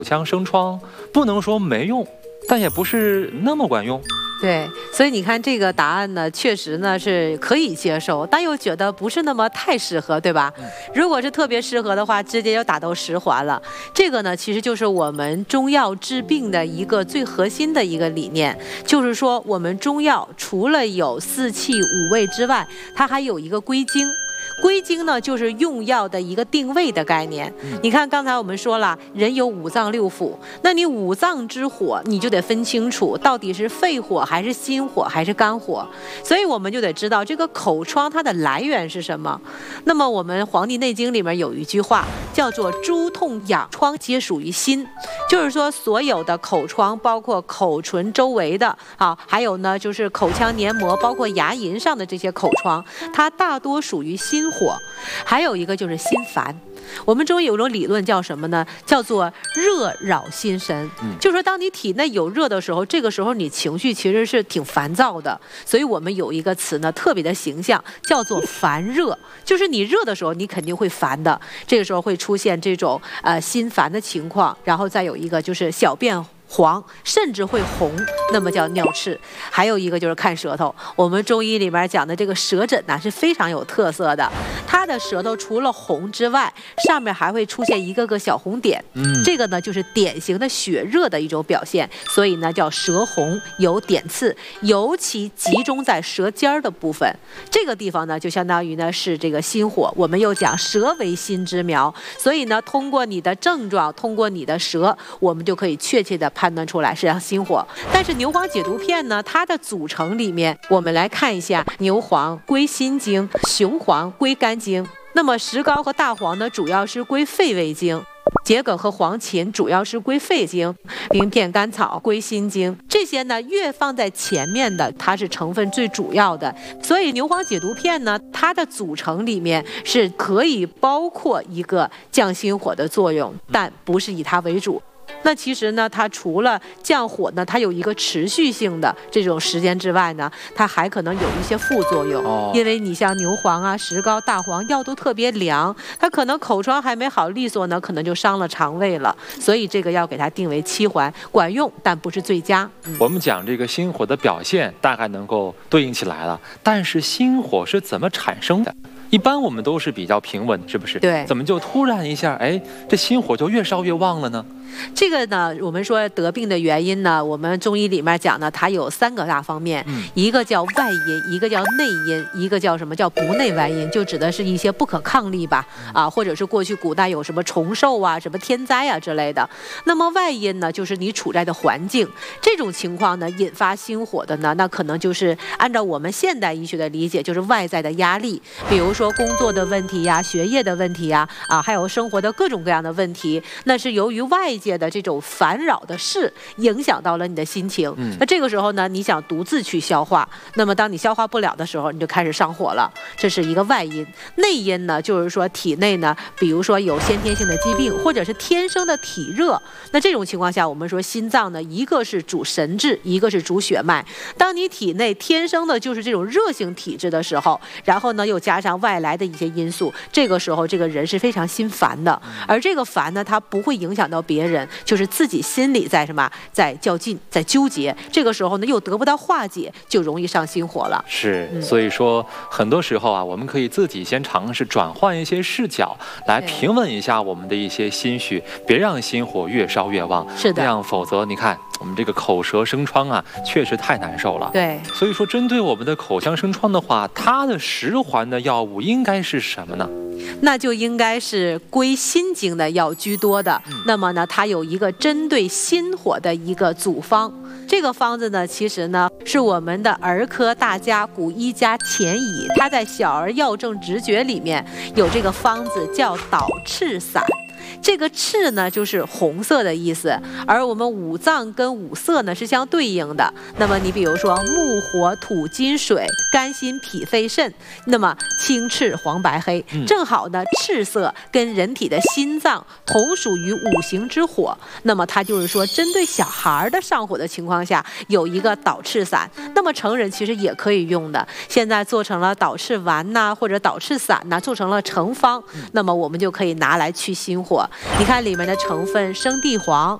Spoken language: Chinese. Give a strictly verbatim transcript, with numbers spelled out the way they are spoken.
腔生疮不能说没用，但也不是那么管用。 对，所以你看这个答案呢，确实呢是可以接受，但又觉得不是那么太适合，对吧？嗯、如果是特别适合的话，直接就打到十环了。这个呢，其实就是我们中药治病的一个最核心的一个理念，就是说我们中药除了有四气五味之外，它还有一个归经。归经呢，就是用药的一个定位的概念。你看，刚才我们说了，人有五脏六腑，那你五脏之火，你就得分清楚，到底是肺火还是心火还是肝火。所以我们就得知道这个口疮它的来源是什么。那么我们《黄帝内经》里面有一句话，叫做“诸痛痒疮皆属于心”，就是说所有的口疮，包括口唇周围的啊，还有呢就是口腔黏膜，包括牙龈上的这些口疮，它大多属于心火。还有一个就是心烦。我们中医有一种理论叫什么呢？叫做热扰心神。嗯、就是说当你体内有热的时候，这个时候你情绪其实是挺烦躁的。所以我们有一个词呢，特别的形象，叫做烦热。就是你热的时候，你肯定会烦的。这个时候会出现这种呃心烦的情况。然后再有一个就是小便黄，甚至会红，那么叫尿赤。还有一个就是看舌头，我们中医里面讲的这个舌诊呢是非常有特色的，它的舌头除了红之外，上面还会出现一个个小红点，嗯，这个呢就是典型的血热的一种表现，所以呢叫舌红有点刺，尤其集中在舌尖儿的部分，这个地方呢就相当于呢是这个心火。我们又讲舌为心之苗，所以呢通过你的症状，通过你的舌，我们就可以确切的判断出来是心火。但是牛黄解毒片呢，它的组成里面，我们来看一下，牛黄归心经，雄黄归肝经，那么石膏和大黄呢，主要是归肺胃经。桔梗和黄芩主要是归肺经，名片、甘草归心经，这些呢越放在前面的，它是成分最主要的。所以牛黄解毒片呢，它的组成里面是可以包括一个降心火的作用，但不是以它为主。那其实呢，它除了降火呢，它有一个持续性的这种时间之外呢，它还可能有一些副作用。哦、因为你像牛黄啊、石膏、大黄药都特别凉，它可能口疮还没好利索呢，可能就伤了肠胃了。所以这个要给它定为七环，管用但不是最佳。嗯、 我们讲这个心火的表现大概能够对应起来了，但是心火是怎么产生的？一般我们都是比较平稳，是不是？ 对。 怎么就突然一下，哎，这心火就越烧越旺了呢？ 这个呢，我们说得病的原因呢，我们中医里面讲呢，它有三个大方面，嗯、一个叫外因，一个叫内因，一个叫什么叫不内外因，就指的是一些不可抗力吧，啊，或者是过去古代有什么虫兽啊、什么天灾啊之类的。那么外因呢，就是你处在的环境，这种情况呢，引发心火的呢，那可能就是按照我们现代医学的理解，就是外在的压力，比如说工作的问题呀、学业的问题呀，啊，还有生活的各种各样的问题，那是由于外界的这种烦扰的事影响到了你的心情。嗯、那这个时候呢，你想独自去消化，那么当你消化不了的时候，你就开始上火了，这是一个外因。内因呢，就是说体内呢，比如说有先天性的疾病，或者是天生的体热，那这种情况下，我们说心脏呢，一个是主神志，一个是主血脉。当你体内天生的就是这种热性体质的时候，然后呢又加上外来的一些因素，这个时候这个人是非常心烦的。而这个烦呢，它不会影响到别人，就是自己心里在什么，在较劲，在纠结。这个时候呢，又得不到化解，就容易上心火了。 是，嗯、所以说很多时候啊，我们可以自己先尝试转换一些视角，来平稳一下我们的一些心绪，别让心火越烧越旺。 是的， 这样否则你看我们这个口舌生疮啊，确实太难受了。 对， 所以说针对我们的口腔生疮的话，它的十环的药物应该是什么呢？ 那就应该是归心经的药居多的。嗯、那么呢，它有一个针对心火的一个组方。这个方子呢，其实呢是我们的儿科大家古医家钱乙，他在《小儿药证直诀》里面有这个方子叫导赤散。这个赤呢就是红色的意思，而我们五脏跟五色呢是相对应的。那么你比如说木火土金水肝心脾肺肾，那么青赤黄白黑，正好呢赤色跟人体的心脏同属于五行之火，那么它就是说针对小孩的上火的情况下有一个导赤散，那么成人其实也可以用的，现在做成了导赤丸呐、啊、或者导赤散呐、啊、做成了成方，那么我们就可以拿来去心火。 果。你看里面的成分：生地黄、